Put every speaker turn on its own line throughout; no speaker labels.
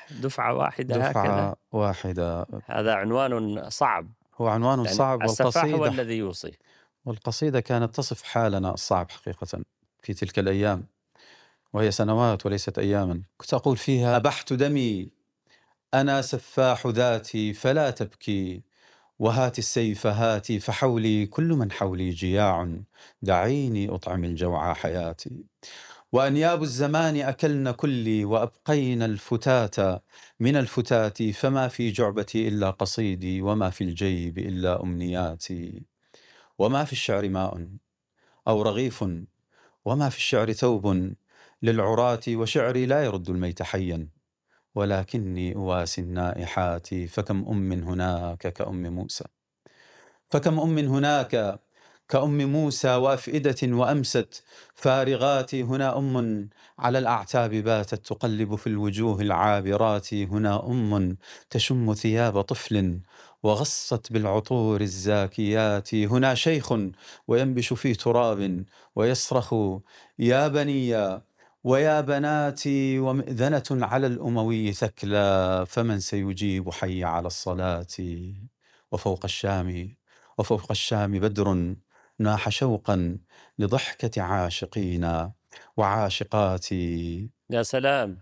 دفعة واحدة هكذا؟
دفعة واحدة.
هذا عنوان صعب،
هو عنوان
يعني
صعب،
السفاح هو الذي يوصي.
والقصيدة كانت تصف حالنا الصعب حقيقة في تلك الأيام، وهي سنوات وليست أياما. كنت أقول فيها: أبحت دمي أنا سفاح ذاتي فلا تبكي، وهات السيف هاتي فحولي كل من حولي جياع، دعيني أطعم الجوع حياتي. وأنياب الزمان أكلن كلي، وأبقين الفتاة من الفتات، فما في جعبتي إلا قصيدي، وما في الجيب إلا أمنياتي. وما في الشعر ماء أو رغيف، وما في الشعر ثوب للعراة، وشعري لا يرد الميت حيا، ولكني أواسي النائحات. فكم أم هناك كأم موسى، فكم أم هناك كأم موسى، وأفئدة وأمست فارغات. هنا أم على الأعتاب باتت تقلب في الوجوه العابرات، هنا أم تشم ثياب طفل وغصت بالعطور الزاكيات. هنا شيخ وينبش في تراب ويصرخ: يا بني ويا بناتي، ومئذنة على الأموي ثكلى، فمن سيجيب حي على الصلاة. وفوق الشام وفوق الشام بدر ناح شوقا لضحكة عاشقين وعاشقات.
يا سلام!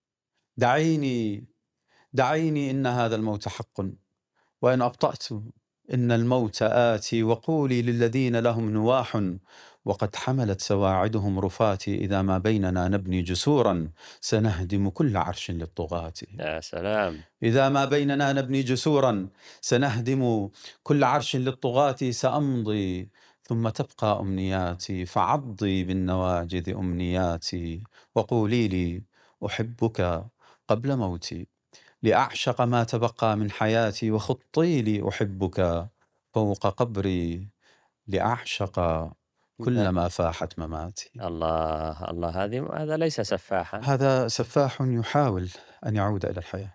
دعيني دعيني إن هذا الموت حق، وإن أبطأت إن الموت آتي. وقولي للذين لهم نواح وقد حملت سواعدهم رفاتي، إذا ما بيننا نبني جسورا سنهدم كل عرش للطغاة.
يا سلام!
إذا ما بيننا نبني جسورا سنهدم كل عرش للطغاة. سأمضي ثم تبقى أمنياتي، فعضي بالنواجذ أمنياتي. وقولي لي: أحبك قبل موتي لأعشق ما تبقى من حياتي، وخطي لي: أحبك فوق قبري لأعشق كل ما فاحت مماتي.
الله الله، هذا ليس سفاحا.
هذا سفاح يحاول أن يعود إلى الحياة.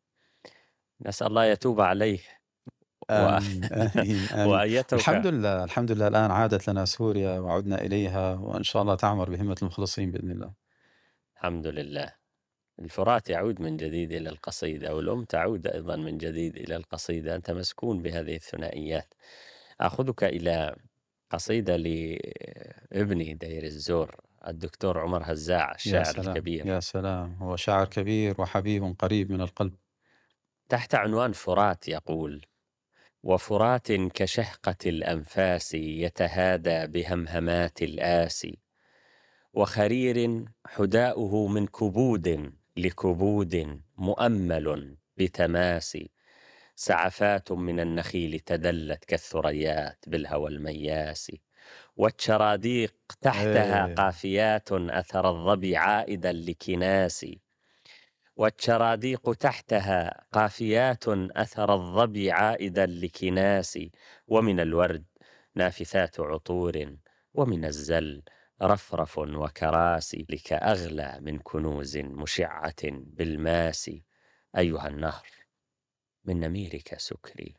نسأل الله يتوب عليه و...
آمين آمين آمين.
وأن
الحمد
يترك.
لله الحمد لله، الآن عادت لنا سوريا وعدنا إليها، وإن شاء الله تعمر بهمة المخلصين بإذن الله.
الحمد لله. الفرات يعود من جديد إلى القصيدة، والأم تعود أيضا من جديد إلى القصيدة. أنت مسكون بهذه الثنائيات. أخذك إلى قصيدة لابني دير الزور، الدكتور عمر هزاع،
يا
الشاعر
سلام
الكبير،
يا سلام، هو شاعر كبير وحبيب قريب من القلب.
تحت عنوان فرات يقول: وفرات كشهقة الأنفاس يتهادى بهمهمات الآسي، وخرير حداؤه من كبود لكبود مؤمل بتماسي، سعفات من النخيل تدلت كالثريات بالهوى المياس، والشراديق تحتها
إيه.
قافيات أثر الظبي عائدا لكناس، والشراديق تحتها قافيات أثر الظبي عائدا لكناس، ومن الورد نافثات عطور، ومن الزل رفرف وكراسي، لك أغلى من كنوز مشعة بالماس. أيها النهر، من نميرك سكري،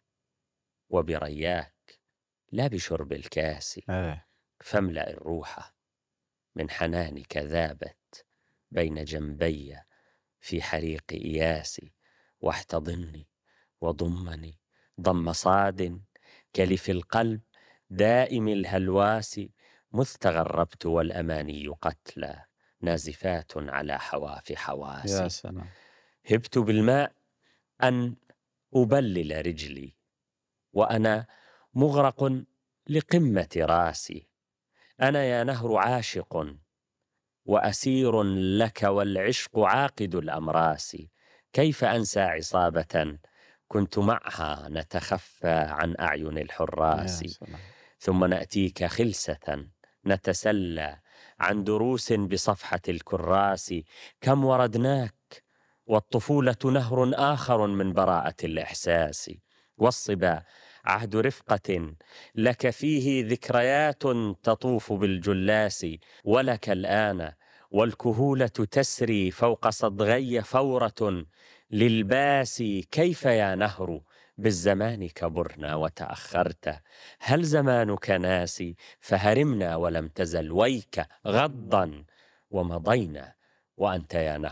وبرياك لا بشرب الكاس،
إيه.
فاملأ الروح من حنانك ذابت بين جنبي في حريق إياسي، واحتضني وضمني ضم صاد كلف القلب دائم الهلواس، مذ تغربت والأماني قتلى نازفات على حواف
يا
حواسي،
سلام.
هبت بالماء أن أبلل رجلي وأنا مغرق لقمة راسي، أنا يا نهر عاشق وأسير لك، والعشق عاقد الأمراس، كيف أنسى عصابة كنت معها نتخفى عن أعين الحراس،
يا سلام.
ثم نأتيك خلسة نتسلى عن دروس بصفحة الكراس، كم وردناك والطفولة نهر آخر من براءة الإحساس، والصبا عهد رفقة لك فيه ذكريات تطوف بالجلاس، ولك الآن والكهولة تسري فوق صدغي فورة للباس، كيف يا نهر بالزمان كبرنا وتأخرت، هل زمانك ناسي، فهرمنا ولم تزل ويك غضا ومضينا، وأنت يا نهر